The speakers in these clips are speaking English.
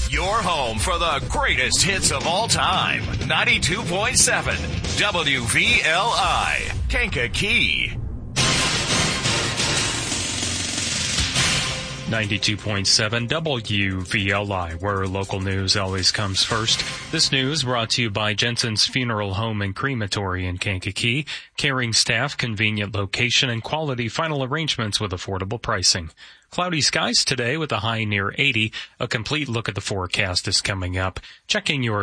Your home for the greatest hits of all time. 92.7 WVLI, Kankakee. 92.7 WVLI, where local news always comes first. This news brought to you by Jensen's Funeral Home and Crematory in Kankakee. Caring staff, convenient location, and quality final arrangements with affordable pricing. Cloudy skies today with a high near 80. A complete look at the forecast is coming up. Checking your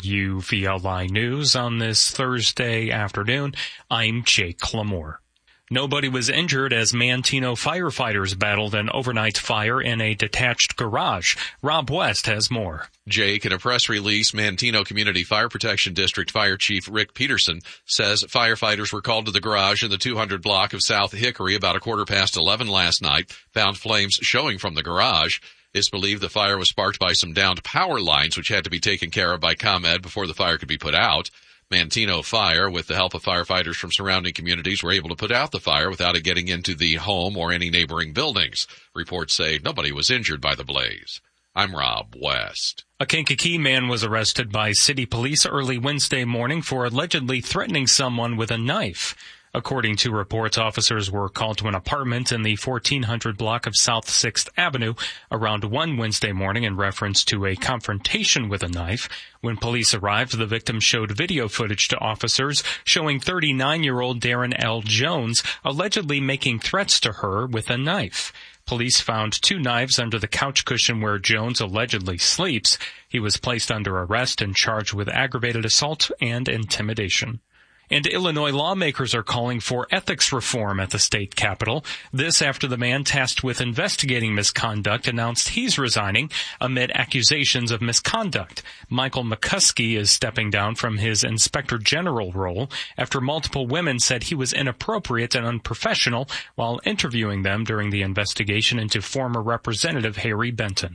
WVLI news on this Thursday afternoon, I'm Jake Lamore. Nobody was injured as Manteno firefighters battled an overnight fire in a detached garage. Rob West has more. Jake, in a press release, Manteno Community Fire Protection District Fire Chief Rick Peterson says firefighters were called to the garage in the 200 block of South Hickory about 11:15 last night, found flames showing from the garage. It's believed the fire was sparked by some downed power lines, which had to be taken care of by ComEd before the fire could be put out. Manteno Fire, with the help of firefighters from surrounding communities, were able to put out the fire without it getting into the home or any neighboring buildings. Reports say nobody was injured by the blaze. I'm Rob West. A Kankakee man was arrested by city police early Wednesday morning for allegedly threatening someone with a knife. According to reports, officers were called to an apartment in the 1400 block of South 6th Avenue around 1 Wednesday morning in reference to a confrontation with a knife. When police arrived, the victim showed video footage to officers showing 39-year-old Darren L. Jones allegedly making threats to her with a knife. Police found 2 knives under the couch cushion where Jones allegedly sleeps. He was placed under arrest and charged with aggravated assault and intimidation. And Illinois lawmakers are calling for ethics reform at the state capitol. This after the man tasked with investigating misconduct announced he's resigning amid accusations of misconduct. Michael McCuskey is stepping down from his inspector general role after multiple women said he was inappropriate and unprofessional while interviewing them during the investigation into former Representative Harry Benton.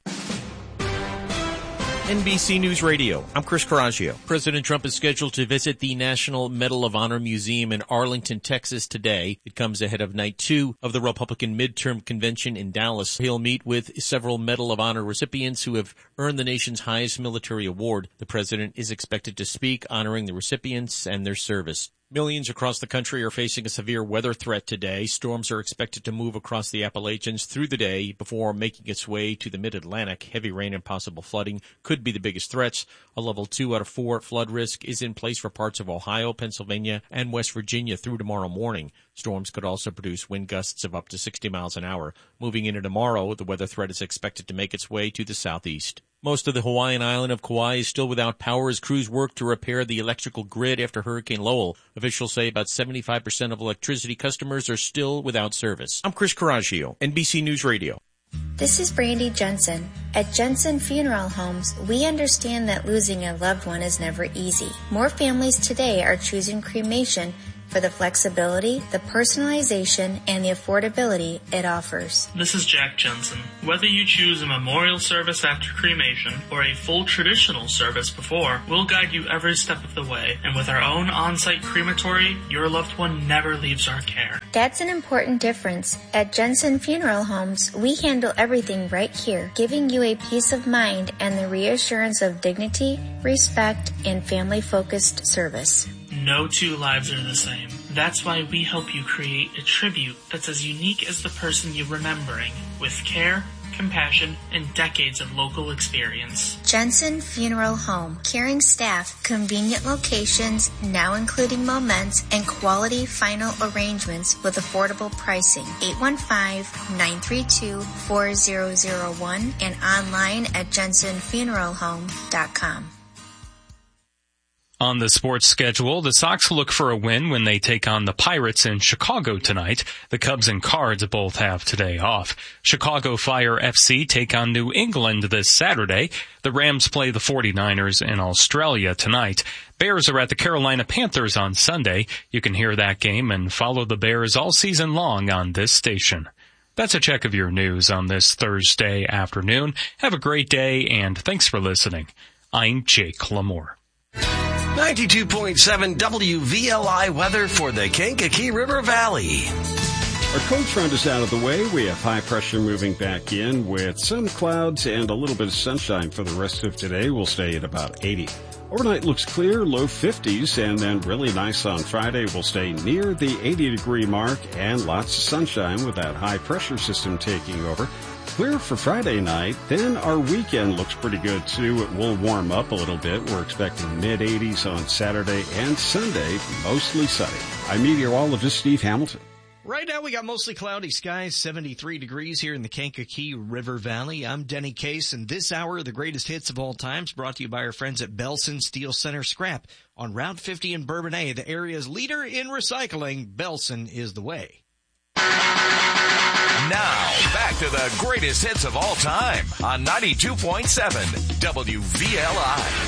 NBC News Radio, I'm Chris Coraggio. President Trump is scheduled to visit the National Medal of Honor Museum in Arlington, Texas today. It comes ahead of night 2 of the Republican midterm convention in Dallas. He'll meet with several Medal of Honor recipients who have earned the nation's highest military award. The president is expected to speak, honoring the recipients and their service. Millions across the country are facing a severe weather threat today. Storms are expected to move across the Appalachians through the day before making its way to the mid-Atlantic. Heavy rain and possible flooding could be the biggest threats. A level 2 out of 4 flood risk is in place for parts of Ohio, Pennsylvania, and West Virginia through tomorrow morning. Storms could also produce wind gusts of up to 60 miles an hour. Moving into tomorrow, the weather threat is expected to make its way to the southeast. Most of the Hawaiian island of Kauai is still without power as crews work to repair the electrical grid after Hurricane Lowell. Officials say about 75% of electricity customers are still without service. I'm Chris Coraggio, NBC News Radio. This is Brandy Jensen. At Jensen Funeral Homes, we understand that losing a loved one is never easy. More families today are choosing cremation for the flexibility, the personalization, and the affordability it offers. This is Jack Jensen. Whether you choose a memorial service after cremation or a full traditional service before, we'll guide you every step of the way. And with our own on-site crematory, your loved one never leaves our care. That's an important difference. At Jensen Funeral Homes, we handle everything right here, giving you a peace of mind and the reassurance of dignity, respect, and family-focused service. No 2 lives are the same. That's why we help you create a tribute that's as unique as the person you're remembering, with care, compassion, and decades of local experience. Jensen Funeral Home. Caring staff, convenient locations, now including moments, and quality final arrangements with affordable pricing. 815-932-4001 and online at jensenfuneralhome.com. On the sports schedule, the Sox look for a win when they take on the Pirates in Chicago tonight. The Cubs and Cards both have today off. Chicago Fire FC take on New England this Saturday. The Rams play the 49ers in Australia tonight. Bears are at the Carolina Panthers on Sunday. You can hear that game and follow the Bears all season long on this station. That's a check of your news on this Thursday afternoon. Have a great day, and thanks for listening. I'm Jake Lamore. 92.7 WVLI weather for the Kankakee River Valley. Our cold front is out of the way. We have high pressure moving back in with some clouds and a little bit of sunshine for the rest of today. We'll stay at about 80. Overnight looks clear, low 50s, and then really nice on Friday. We'll stay near the 80-degree mark and lots of sunshine with that high pressure system taking over. Clear for Friday night, then our weekend looks pretty good too. It will warm up a little bit. We're expecting mid-80s on Saturday and Sunday, mostly sunny. I'm meteorologist Steve Hamilton. Right now we got mostly cloudy skies, 73 degrees here in the Kankakee River Valley. I'm Denny Case, and this hour of the greatest hits of all times brought to you by our friends at Belson Steel Center Scrap on Route 50 in Bourbonnais, the area's leader in recycling. Belson is the way. Now, back to the greatest hits of all time on 92.7 WVLI.